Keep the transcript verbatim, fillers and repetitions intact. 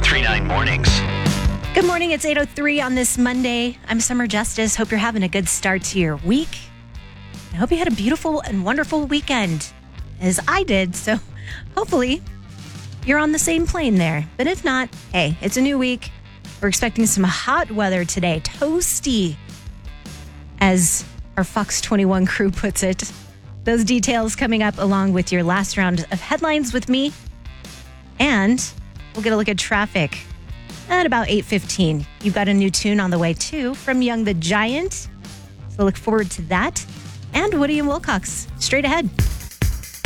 ninety-three point nine Mornings. Good morning. It's eight oh three on this Monday. I'm Summer Justice. Hope you're having a good start to your week. I hope you had a beautiful and wonderful weekend, as I did. So hopefully you're on the same plane there. But if not, hey, it's a new week. We're expecting some hot weather today. Toasty, as our Fox twenty-one crew puts it. Those details coming up along with your last round of headlines with me. And we'll get a look at traffic at about eight fifteen. You've got a new tune on the way, too, from Young the Giant. So look forward to that. And Woody and Wilcox, straight ahead.